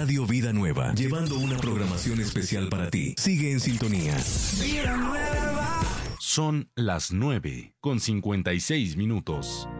Radio Vida Nueva, llevando una programación especial para ti. Sigue en sintonía. Vida Nueva. Son las 9:56.